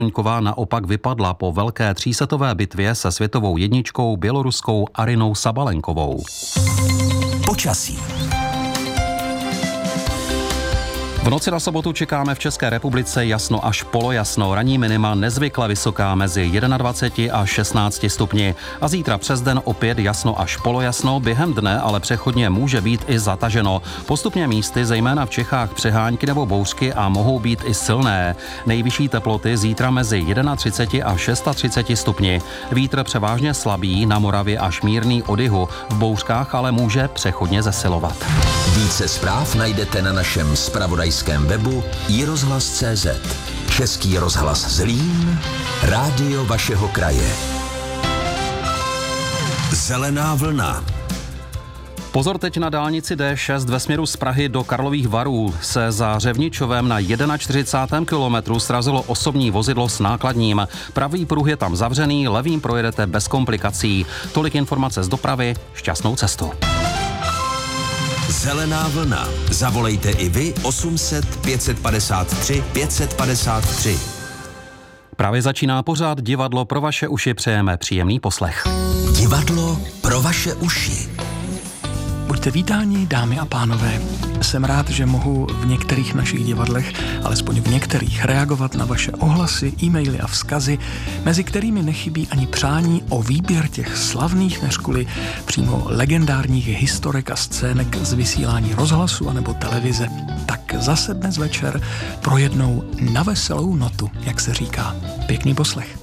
Sabalenková naopak vypadla po velké třísetové bitvě se světovou jedničkou běloruskou Arynou Sabalenkovou. Počasí. V noci na sobotu čekáme v České republice jasno až polojasno. Ranní minima nezvykle vysoká mezi 21 a 16 stupni. A zítra přes den opět jasno až polojasno, během dne ale přechodně může být i zataženo. Postupně místy, zejména v Čechách, přehánky nebo bouřky a mohou být i silné. Nejvyšší teploty zítra mezi 31 a 36 stupni. Vítr převážně slabý, na Moravě až mírný od jihu. V bouřkách ale může přechodně zesilovat. Více zpráv najdete na našem zpravodajském webu iRozhlas.cz. Český rozhlas Zlín, rádio vašeho kraje. Zelená vlna. Pozor teď na dálnici D6 ve směru z Prahy do Karlových Varů. Se za Řevničovem na 41. kilometru srazilo osobní vozidlo s nákladním. Pravý pruh je tam zavřený, levým projedete bez komplikací. Tolik informace z dopravy, šťastnou cestu. Zelená vlna. Zavolejte i vy 800 553 553. Právě začíná pořád Divadlo pro vaše uši, přejeme příjemný poslech. Divadlo pro vaše uši. Buďte vítáni, dámy a pánové. Jsem rád, že mohu v některých našich divadlech, alespoň v některých, reagovat na vaše ohlasy, e-maily a vzkazy, mezi kterými nechybí ani přání o výběr těch slavných, než kvůli přímo legendárních historek a scének z vysílání rozhlasu anebo televize. Tak zase dnes večer pro jednou na veselou notu, jak se říká. Pěkný poslech.